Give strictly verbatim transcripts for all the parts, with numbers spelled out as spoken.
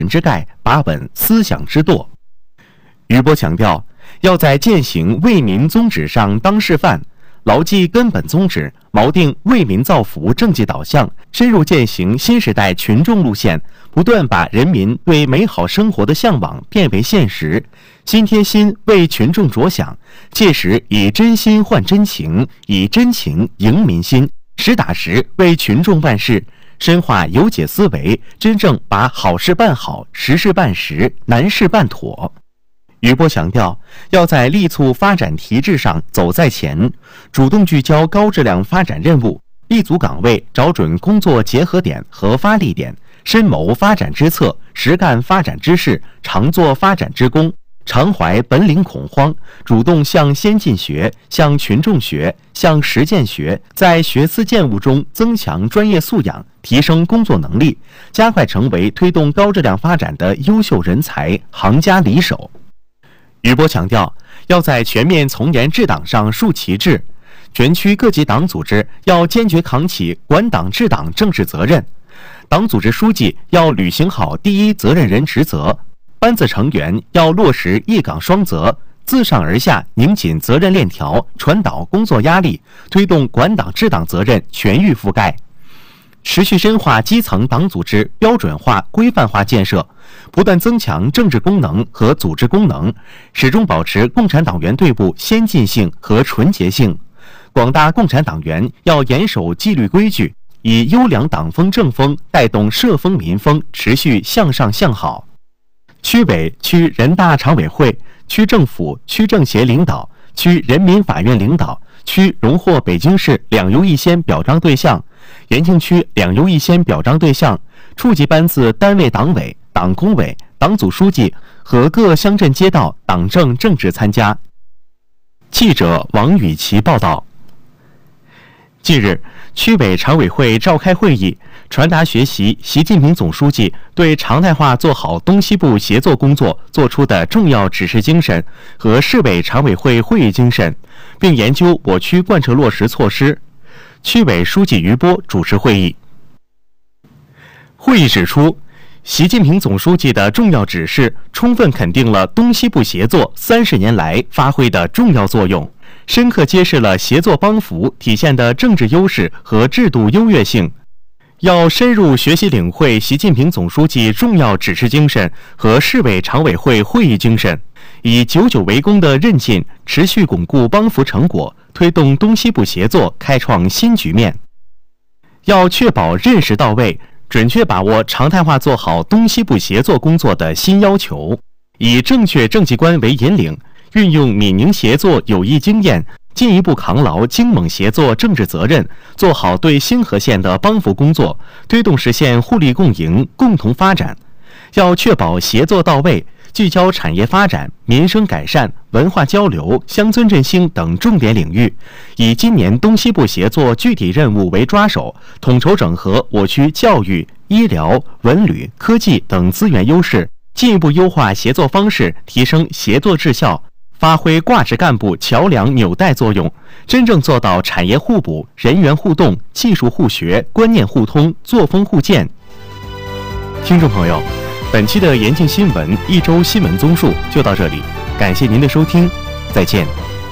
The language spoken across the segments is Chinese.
之盖，把稳思想之舵。余波强调，要在践行为民宗旨上当示范，牢记根本宗旨，锚定为民造福政绩导向，深入践行新时代群众路线，不断把人民对美好生活的向往变为现实，心贴心为群众着想，切实以真心换真情，以真情赢民心，实打实为群众办事，深化有解思维，真正把好事办好，实事办实，难事办妥。余波强调，要在力促发展提质上走在前，主动聚焦高质量发展任务，立足岗位，找准工作结合点和发力点，深谋发展之策，实干发展之事，常做发展之功，常怀本领恐慌，主动向先进学、向群众学、向实践学，在学思践悟中增强专业素养，提升工作能力，加快成为推动高质量发展的优秀人才、行家里手。余波强调，要在全面从严治党上树旗帜，全区各级党组织要坚决扛起管党治党政治责任，党组织书记要履行好第一责任人职责，班子成员要落实一岗双责，自上而下拧紧责任链条，传导工作压力，推动管党治党责任全域覆盖。持续深化基层党组织标准化、规范化建设，不断增强政治功能和组织功能，始终保持共产党员队伍先进性和纯洁性。广大共产党员要严守纪律规矩，以优良党风政风带动社风民风，持续向上向好。区委、区人大常委会、区政府、区政协领导、区人民法院领导、区荣获北京市两优一先表彰对象、延庆区两优一先表彰对象、处级班子单位党委、党工委、党组书记和各乡镇街道党政政治参加。记者王雨琦报道。近日，区委常委会召开会议，传达学习习近平总书记对常态化做好东西部协作工作作出的重要指示精神和市委常委会会议精神，并研究我区贯彻落实措施。区委书记余波主持会议。会议指出，习近平总书记的重要指示充分肯定了东西部协作三十年来发挥的重要作用，深刻揭示了协作帮扶体现的政治优势和制度优越性。要深入学习领会习近平总书记重要指示精神和市委常委会会议精神，以久久为功的韧劲，持续巩固帮扶成果，推动东西部协作开创新局面。要确保认识到位，准确把握常态化做好东西部协作工作的新要求，以正确政绩观为引领，运用闽宁协作有益经验，进一步扛牢京蒙协作政治责任，做好对兴和县的帮扶工作，推动实现互利共赢、共同发展。要确保协作到位，聚焦产业发展、民生改善、文化交流、乡村振兴等重点领域，以今年东西部协作具体任务为抓手，统筹整合我区教育、医疗、文旅、科技等资源优势，进一步优化协作方式，提升协作质效，发挥挂职干部桥梁纽带作用，真正做到产业互补、人员互动、技术互学、观念互通、作风互鉴。听众朋友，本期的延庆新闻一周新闻综述就到这里，感谢您的收听，再见。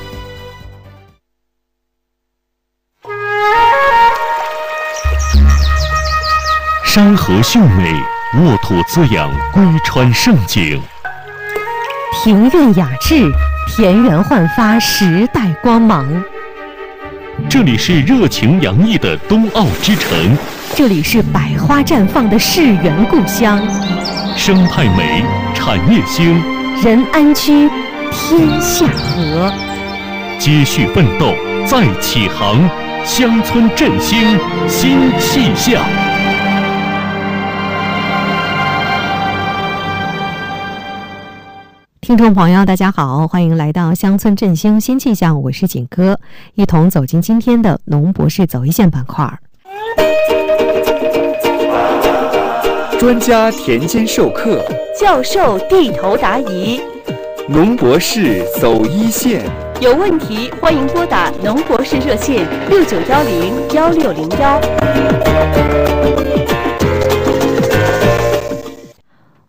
山河秀美，沃土滋养，归川盛景； 庭院雅致，田园焕发时代光芒。 这里是热情洋溢的冬奥之城， 这里是百花绽放的世园故乡。 生态美，产业兴， 人安居，天下和。 接续奋斗，再起航，乡村振兴新气象。 听众朋友大家好，欢迎来到乡村振兴新气象，我是景哥，一同走进今天的农博士走一线板块。 专家田间授课， 教授地头答疑， 农博士走一线。 有问题欢迎拨打农博士热线六九幺零幺六零幺。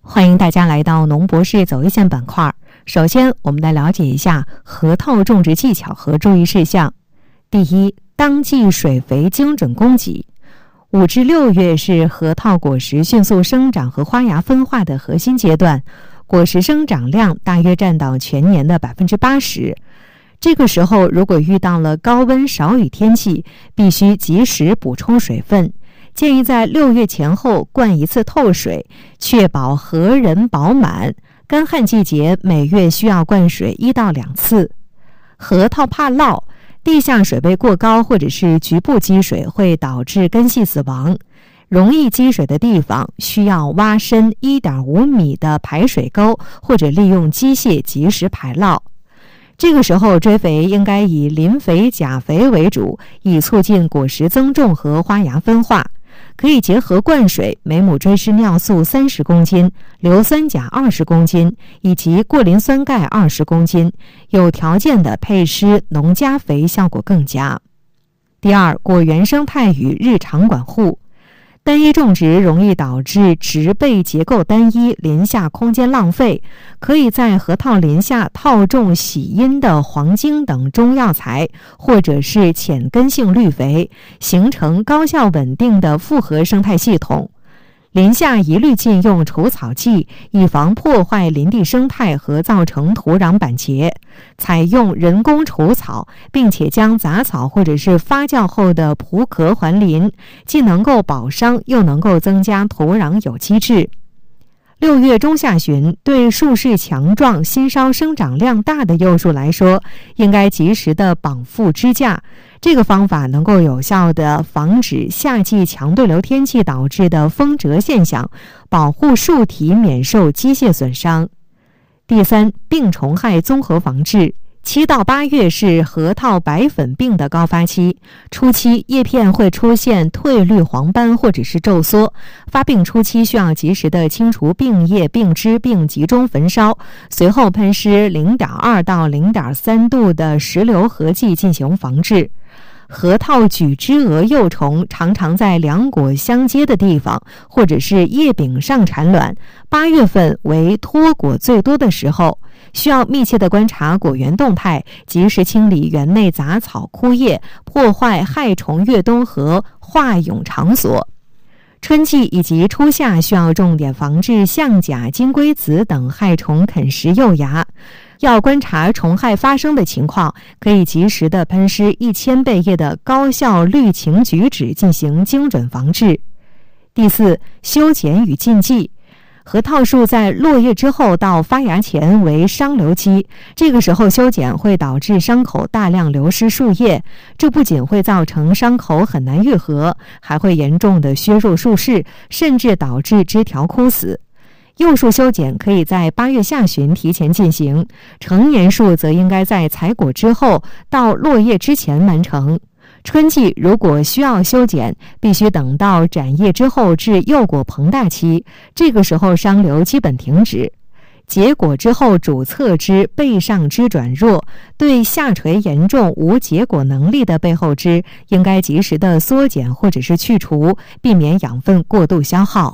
欢迎大家来到农博士走一线板块。首先，我们来了解一下核桃种植技巧和注意事项。第一，当季水肥精准供给。五至六月是核桃果实迅速生长和花芽分化的核心阶段，果实生长量大约占到全年的 百分之八十。这个时候，如果遇到了高温少雨天气，必须及时补充水分。建议在六月前后灌一次透水，确保核仁饱满。干旱季节每月需要灌水一到两次。核桃怕涝，地下水位过高或者是局部积水会导致根系死亡。容易积水的地方需要挖深 一点五米的排水沟，或者利用机械及时排涝。这个时候追肥应该以磷肥、钾肥为主，以促进果实增重和花芽分化。可以结合灌水，每亩追施尿素三十公斤，硫酸钾二十公斤，以及过磷酸钙二十公斤。有条件的配施农家肥效果更佳。第二，果园生态与日常管护。单一种植容易导致植被结构单一，林下空间浪费。可以在核桃林下套种喜阴的黄精等中药材，或者是浅根性绿肥，形成高效稳定的复合生态系统。林下一律禁用除草剂，以防破坏林地生态和造成土壤板结。采用人工除草，并且将杂草或者是发酵后的蒲壳还林，既能够保墒，又能够增加土壤有机质。六月中下旬，对树势强壮、新梢生长量大的幼树来说，应该及时的绑缚支架。这个方法能够有效地防止夏季强对流天气导致的风折现象，保护树体免受机械损伤。第三，病虫害综合防治。七到八月是核桃白粉病的高发期，初期叶片会出现褪绿黄斑或者是皱缩，发病初期需要及时的清除病叶、病枝并集中焚烧，随后喷施 零点二 到 零点三 度的石榴合剂进行防治。核桃举枝蛾幼虫常常在两果相接的地方或者是叶柄上产卵，八月份为脱果最多的时候，需要密切的观察果园动态，及时清理园内杂草枯叶，破坏害虫越冬和化蛹场所。春季以及初夏需要重点防治象甲、金龟子等害虫啃食幼芽。要观察虫害发生的情况，可以及时的喷施一千倍液的高效氯氰菊酯进行精准防治。第四，修剪与禁忌。核桃树在落叶之后到发芽前为伤瘤期，这个时候修剪会导致伤口大量流失树叶，这不仅会造成伤口很难愈合，还会严重的削弱树势，甚至导致枝条枯死。幼树修剪可以在八月下旬提前进行，成年树则应该在采果之后到落叶之前完成。春季如果需要修剪，必须等到展叶之后至幼果膨大期，这个时候伤瘤基本停止。结果之后主侧枝、背上枝转弱，对下垂严重无结果能力的背后枝，应该及时的缩减或者是去除，避免养分过度消耗。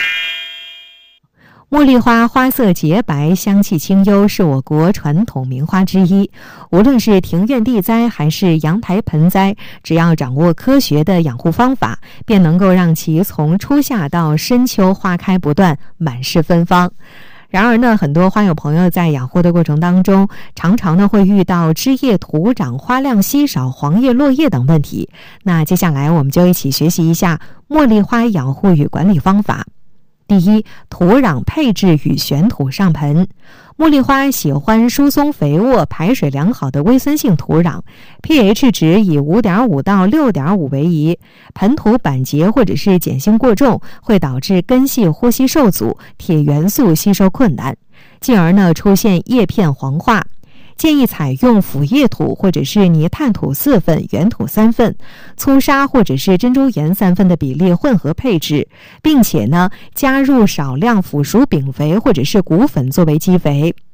茉莉花花色洁白，香气清幽，是我国传统名花之一。无论是庭院地栽还是阳台盆栽，只要掌握科学的养护方法，便能够让其从初夏到深秋花开不断，满是芬芳。然而呢，很多花友朋友在养护的过程当中，常常呢会遇到枝叶徒长、花量稀少、黄叶落叶等问题。那接下来我们就一起学习一下茉莉花养护与管理方法。第一，土壤配置与选土上盆。茉莉花喜欢疏松肥沃、排水良好的微酸性土壤， pH 值以 五点五 到 六点五 为宜。盆土板结或者是碱性过重，会导致根系呼吸受阻，铁元素吸收困难，进而呢出现叶片黄化。建议采用腐叶土或者是泥炭土四份、原土三份，粗沙或者是珍珠岩三份的比例混合配置，并且呢加入少量腐熟丙肥或者是骨粉作为基肥。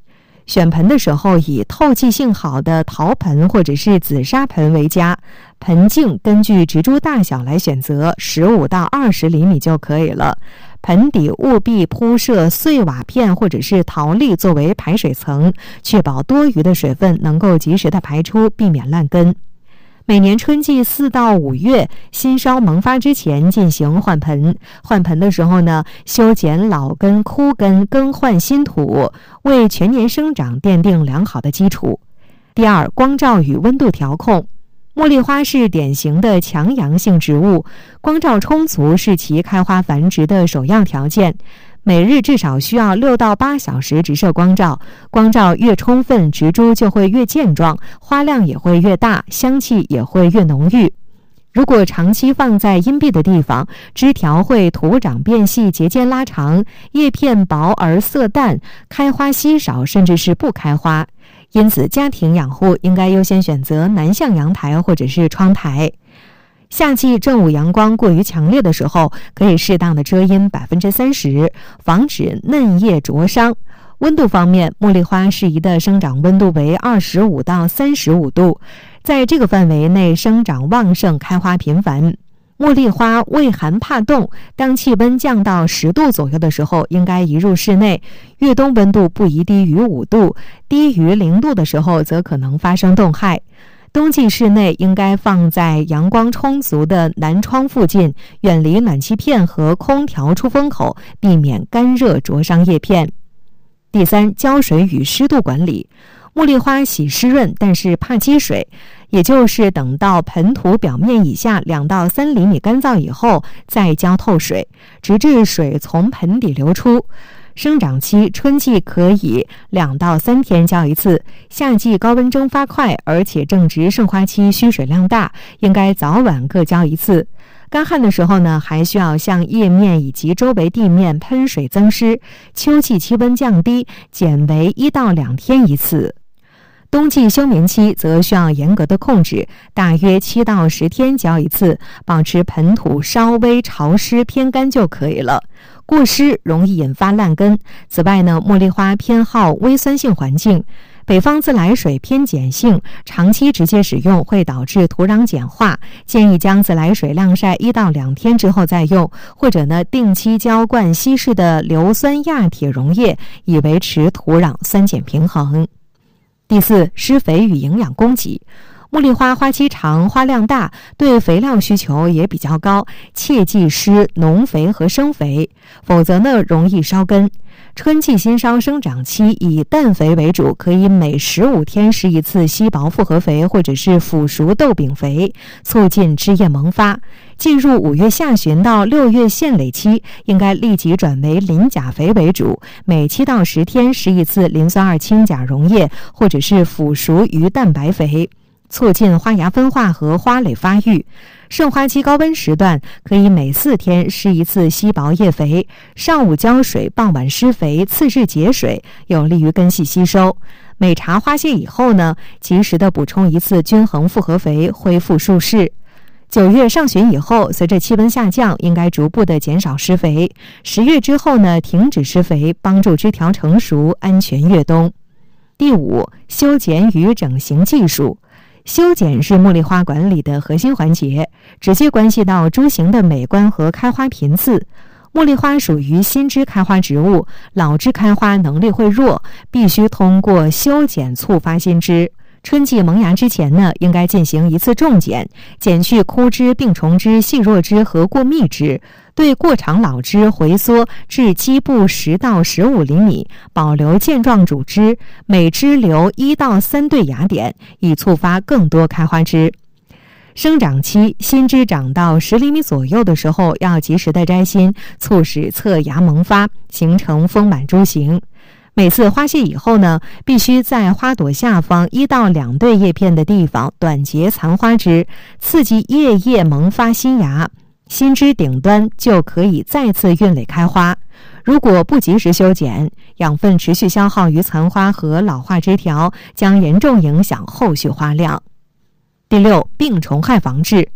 选盆的时候以透气性好的陶盆或者是紫砂盆为佳，盆径根据植株大小来选择，十五到二十厘米就可以了。盆底务必铺设碎瓦片或者是陶粒作为排水层，确保多余的水分能够及时的排出，避免烂根。每年春季四到五月，新梢萌发之前进行换盆。换盆的时候呢，修剪老根、枯根，更换新土，为全年生长奠定良好的基础。第二，光照与温度调控。茉莉花是典型的强阳性植物，光照充足是其开花繁殖的首要条件。每日至少需要六到八小时直射光照，光照越充分，植株就会越健壮，花量也会越大，香气也会越浓郁。如果长期放在阴蔽的地方，枝条会土长变细，节间拉长，叶片薄而色淡，开花稀少，甚至是不开花。因此，家庭养护应该优先选择南向阳台或者是窗台。夏季正午阳光过于强烈的时候，可以适当的遮阴百分之三十，防止嫩叶灼伤。温度方面，茉莉花适宜的生长温度为二十五到三十五度，在这个范围内生长旺盛，开花频繁。茉莉花畏寒怕冻，当气温降到十度左右的时候，应该移入室内。越冬温度不宜低于五度，低于零度的时候，则可能发生冻害。冬季室内应该放在阳光充足的南窗附近，远离暖气片和空调出风口，避免干热灼伤叶片。第三，浇水与湿度管理。茉莉花喜湿润，但是怕积水，也就是等到盆土表面以下两到三厘米干燥以后，再浇透水，直至水从盆底流出。生长期春季可以两到三天浇一次，夏季高温蒸发快，而且正值盛花期，需水量大，应该早晚各浇一次。干旱的时候呢，还需要向叶面以及周围地面喷水增湿。秋季气温降低，减为一到两天一次。冬季休眠期则需要严格的控制，大约七到十天浇一次，保持盆土稍微潮湿偏干就可以了。过湿容易引发烂根。此外呢，茉莉花偏好微酸性环境，北方自来水偏碱性，长期直接使用会导致土壤碱化，建议将自来水晾晒一到两天之后再用，或者呢定期浇灌稀释的硫酸亚铁溶液，以维持土壤酸碱平衡。第四，施肥与营养供给。茉莉花花期长，花量大，对肥料需求也比较高，切忌施农肥和生肥，否则呢容易烧根。春季新梢生长期以氮肥为主，可以每十五天施一次稀薄复合肥或者是腐熟豆饼肥，促进枝叶萌发。进入五月下旬到六月现蕾期，应该立即转为磷钾肥为主，每七到十天施一次磷酸二氢钾溶液或者是腐熟鱼蛋白肥，促进花芽分化和花蕾发育。盛花期高温时段，可以每四天施一次稀薄叶肥，上午浇水，傍晚施肥，次日节水，有利于根系吸收。每茬花谢以后呢，及时的补充一次均衡复合肥，恢复树势。九月上旬以后，随着气温下降，应该逐步的减少施肥。十月之后呢，停止施肥，帮助枝条成熟，安全越冬。第五，修剪与整形技术。修剪是茉莉花管理的核心环节，直接关系到株型的美观和开花频次。茉莉花属于新枝开花植物，老枝开花能力会弱，必须通过修剪促发新枝。春季萌芽之前呢，应该进行一次重剪，剪去枯枝、病虫枝、细弱枝和过密枝，对过长老枝回缩至基部十到十五厘米，保留健壮主枝，每枝留一到三对芽点，以促发更多开花枝。生长期新枝长到十厘米左右的时候，要及时的摘心，促使侧芽萌发，形成丰满株形。每次花谢以后呢，必须在花朵下方一到两对叶片的地方短截残花枝，刺激叶叶萌发新芽，新枝顶端就可以再次运蕾开花。如果不及时修剪，养分持续消耗于残花和老化枝条，将严重影响后续花量。第六，病虫害防治。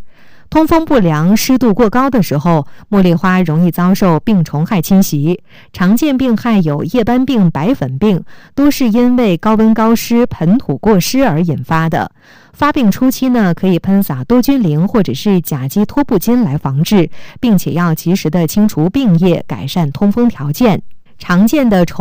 通风不良、湿度过高的时候，茉莉花容易遭受病虫害侵袭。常见病害有叶斑病、白粉病，都是因为高温高湿、盆土过湿而引发的。发病初期呢，可以喷洒多菌灵或者是甲基托布巾来防治，并且要及时的清除病液，改善通风条件。常见的虫